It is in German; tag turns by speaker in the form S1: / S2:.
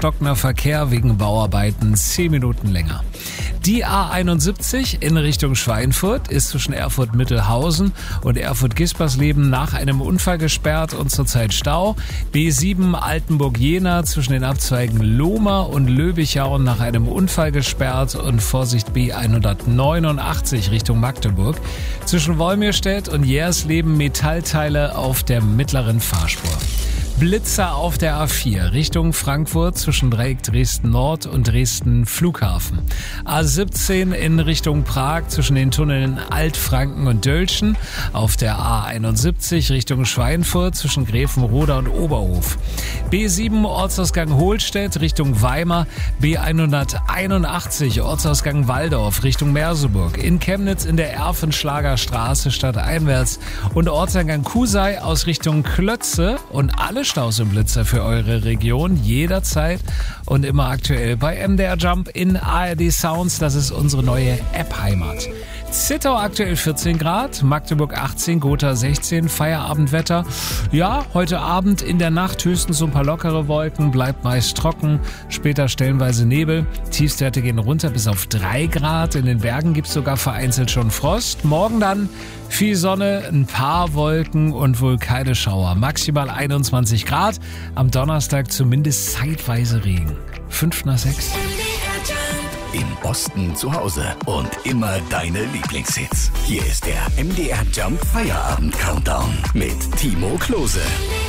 S1: stockender Verkehr wegen Bauarbeiten 10 Minuten länger. Die A71 in Richtung Schweinfurt ist zwischen Erfurt-Mittelhausen und Erfurt-Gispersleben nach einem Unfall gesperrt und zurzeit Stau. B7 Altenburg-Jena zwischen den Abzweigen Lohmar und Löbichau nach einem Unfall gesperrt und Vorsicht B189 Richtung Magdeburg. Zwischen Wolmirstedt und Jersleben Metallteile auf der mittleren Fahrspur. Blitzer auf der A4 Richtung Frankfurt zwischen Dreieck Dresden Nord und Dresden Flughafen. A17 in Richtung Prag zwischen den Tunneln Altfranken und Dölschen. Auf der A71 Richtung Schweinfurt zwischen Gräfenroda und Oberhof. B7 Ortsausgang Hohlstedt Richtung Weimar. B181 Ortsausgang Walldorf Richtung Merseburg. In Chemnitz in der Erfenschlager Straße stadteinwärts. Und Ortseingang Kusei aus Richtung Klötze und alle Staus im Blitzer für eure Region jederzeit und immer aktuell bei MDR Jump in ARD Sounds. Das ist unsere neue App-Heimat. Zittau aktuell 14 Grad, Magdeburg 18, Gotha 16, Feierabendwetter. Ja, heute Abend in der Nacht höchstens so ein paar lockere Wolken, bleibt meist trocken, später stellenweise Nebel. Tiefstwerte gehen runter bis auf 3 Grad, in den Bergen gibt's sogar vereinzelt schon Frost. Morgen dann viel Sonne, ein paar Wolken und wohl keine Schauer. Maximal 21 Grad, am Donnerstag zumindest zeitweise Regen. 5 nach 6.
S2: Im Osten zu Hause und immer deine Lieblingshits. Hier ist der MDR Jump Feierabend Countdown mit Timo Klose.